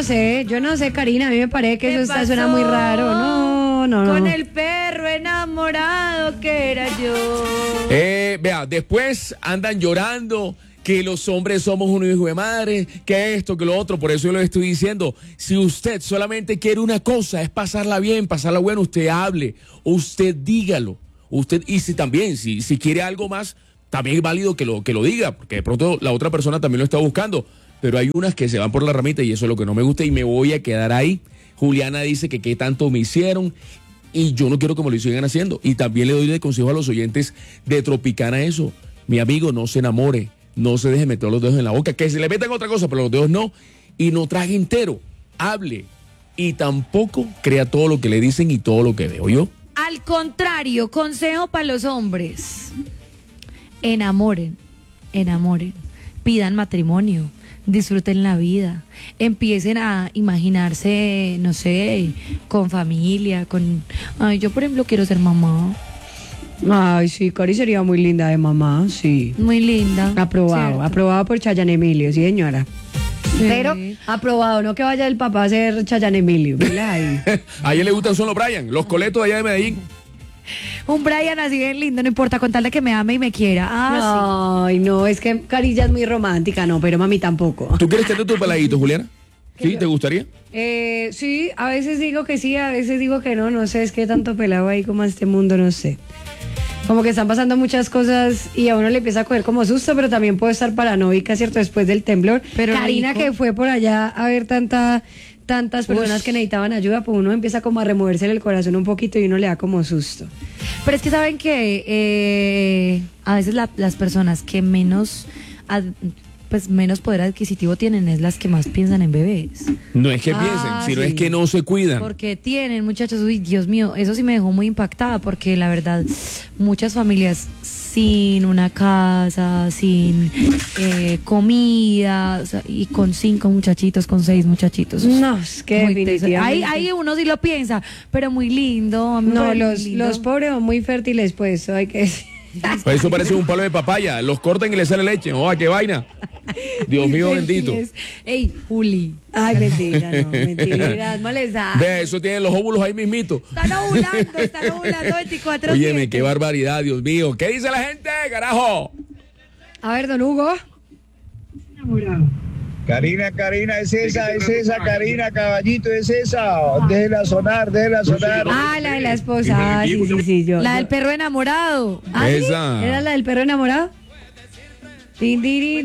no sé, Karina, a mí me parece que eso suena muy raro. No. Con el perro enamorado que era yo. Vea, después andan llorando que los hombres somos un hijo de madre, que esto, que lo otro. Por eso yo le estoy diciendo, si usted solamente quiere una cosa, es pasarla bien, pasarla bueno, usted hable, usted dígalo. Usted, y si también, si quiere algo más, también es válido que lo diga, porque de pronto la otra persona también lo está buscando. Pero hay unas que se van por la ramita y eso es lo que no me gusta y me voy a quedar ahí. Juliana dice que qué tanto me hicieron y yo no quiero que me lo sigan haciendo. Y también le doy de consejo a los oyentes de Tropicana eso. Mi amigo, no se enamore, no se deje meter los dedos en la boca, que se le metan otra cosa, pero los dedos no. Y no trague entero, hable. Y tampoco crea todo lo que le dicen y todo lo que veo yo. Al contrario, consejo para los hombres. Enamoren, pidan matrimonio, disfruten la vida, empiecen a imaginarse, no sé, con familia, Ay, yo por ejemplo quiero ser mamá. Ay, sí, Cari sería muy linda de mamá, sí. Muy linda. Aprobado por Chayanne Emilio, sí señora. Sí. Pero aprobado, no que vaya el papá a ser Chayanne Emilio. A ella le gustan solo Brian, los coletos de allá de Medellín. Un Brian así bien lindo, no importa, con tal de que me ame y me quiera. Ay, no, es que Carilla es muy romántica, no, pero mami tampoco. ¿Tú quieres tener tu peladito, Juliana? ¿Sí? ¿Te gustaría? Sí, a veces digo que sí, a veces digo que no sé, es que tanto pelado ahí como a este mundo, no sé. Como que están pasando muchas cosas y a uno le empieza a coger como susto, pero también puede estar paranoica, ¿cierto? Después del temblor. Pero Karina, que fue por allá a ver tantas personas que necesitaban ayuda, pues uno empieza como a removerse el corazón un poquito y uno le da como susto. Pero es que saben que a veces las personas que menos poder adquisitivo tienen es las que más piensan en bebés. No es que piensen, sino es que no se cuidan. Porque tienen, muchachos, uy, Dios mío, eso sí me dejó muy impactada, porque la verdad, muchas familias sin una casa, sin comida, o sea, y con 5 muchachitos, con 6 muchachitos. No, es que definitivamente. Ahí uno sí lo piensa, pero muy lindo. No, los pobres son muy fértiles, pues, eso hay que decir. Pues eso parece un palo de papaya, los cortan y le sale leche. ¡Oh, qué vaina! Dios mío bendito. Ey, Juli. Ay, mentira, molesta. Ve, eso tienen los óvulos ahí mismito. Están ovulando 24/7. Óyeme, qué barbaridad, Dios mío. ¿Qué dice la gente, carajo? A ver, don Hugo. Karina, es esa, Karina, caballito, es esa. Déjela sonar. Ah, la de la esposa. Sí, yo. La del perro enamorado. Esa. ¿Sí? ¿Era la del perro enamorado? Tin.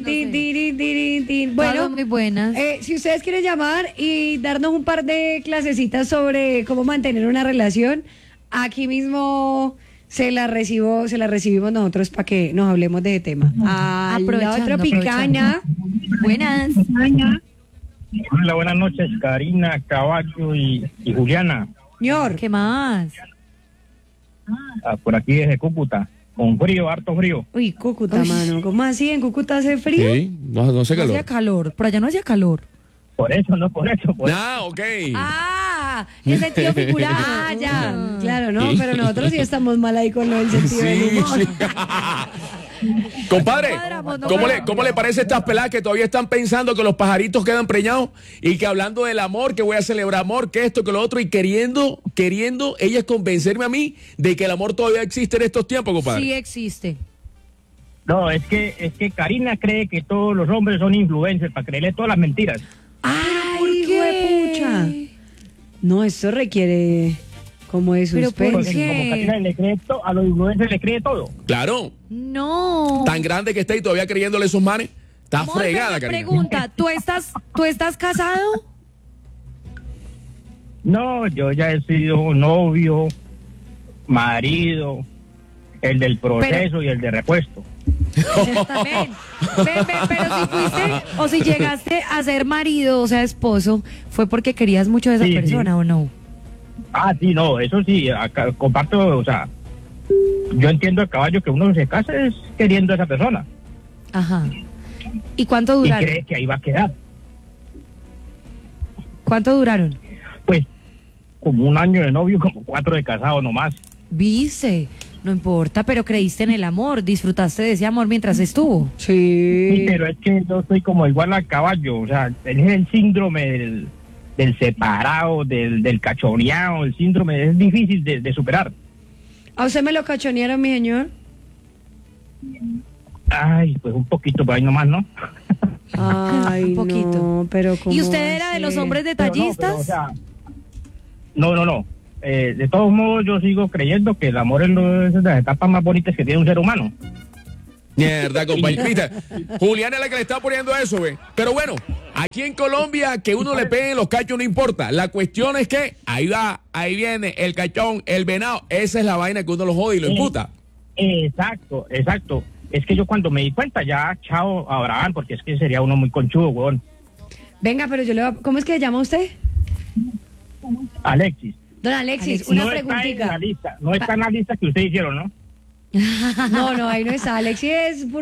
Bueno, muy buenas. Si ustedes quieren llamar y darnos un par de clasecitas sobre cómo mantener una relación, aquí mismo se la recibimos nosotros para que nos hablemos de ese tema. La otra picana. Buenas. Hola, buenas noches, Karina, Caballo y Juliana. Señor. ¿Qué más? Por aquí desde Cúcuta, con frío, harto frío. Uy, Cúcuta, mano. ¿Cómo así? ¿En Cúcuta hace frío? Sí, no hace calor. No hacía calor, por allá no hacía calor. Por eso. Ok. El sentido figurado. Ya. Claro, no, pero nosotros sí estamos mal ahí con lo del sentido del humor. Compadre, ¿cómo le parece a estas peladas que todavía están pensando que los pajaritos quedan preñados y que hablando del amor, que voy a celebrar amor, que esto, que lo otro, y queriendo ellas convencerme a mí de que el amor todavía existe en estos tiempos, compadre? Sí existe. No, es que Karina cree que todos los hombres son influencers para creerle todas las mentiras. ¡Ay, huepucha! No, eso requiere como de suspenso. ¿Pero por qué? Como Karina le cree a los influencers le cree todo. Claro. No. Tan grande que está y todavía creyéndole esos manes. Está Amor, fregada, pero Karina. pregunta, ¿tú estás casado? No, yo ya he sido novio, marido, el del proceso y el de repuesto. Ven, pero si fuiste o si llegaste a ser marido, o sea, esposo, ¿fue porque querías mucho a esa persona o no? Sí, no, eso sí, acá comparto, o sea, yo entiendo el Caballo que uno se casa es queriendo a esa persona. Ajá. ¿Y cuánto duraron? Y cree que ahí va a quedar. ¿Cuánto duraron? Pues, como 1 año de novio, como 4 de casado nomás. Viste, no importa, pero creíste en el amor, disfrutaste de ese amor mientras estuvo. Sí. Sí, pero es que yo soy como igual al Caballo, o sea, tenés el síndrome del separado, del cachoneado, el síndrome, es difícil de superar. ¿A usted me lo cachonearon, mi señor? Ay, pues un poquito, por ahí nomás, ¿no? Ay, Un poquito. no, pero ¿cómo ¿Y usted era así? de los hombres Pero detallistas? o sea, no. De todos modos, yo sigo creyendo que el amor es una de las etapas más bonitas que tiene un ser humano. Mierda, compañerita. Juliana es la que le está poniendo eso, ve. Pero bueno, aquí en Colombia, que uno le peguen los cachos no importa. La cuestión es que ahí va, ahí viene el cachón, el venado. Esa es la vaina que uno lo jode y lo imputa. Exacto. Es que yo cuando me di cuenta, ya, chao, Abraham, porque es que sería uno muy conchudo, weón. Venga, pero yo le voy a... ¿Cómo es que se llama usted? Alexis. Don Alexis, una no está en preguntita. la lista, no está en la lista que ustedes hicieron, ¿no? No, ahí no está. Alexis es puro